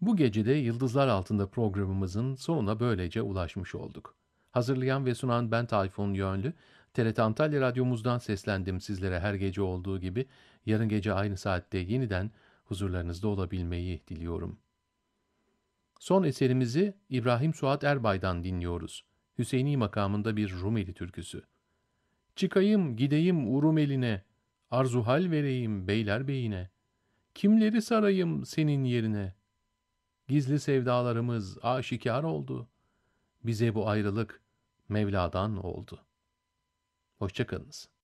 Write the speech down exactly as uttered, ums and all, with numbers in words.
Bu gece de Yıldızlar Altında programımızın sonuna böylece ulaşmış olduk. Hazırlayan ve sunan ben Tayfun Yönlü. T R T Antalya Radyomuzdan seslendim sizlere her gece olduğu gibi. Yarın gece aynı saatte yeniden huzurlarınızda olabilmeyi diliyorum. Son eserimizi İbrahim Suat Erbay'dan dinliyoruz. Hüseyini makamında bir Rumeli türküsü. Çıkayım gideyim Urumeline, arzuhal vereyim beylerbeyine. Kimleri sarayım senin yerine? Gizli sevdalarımız aşikar oldu. Bize bu ayrılık Mevla'dan oldu. Hoşça kalınız.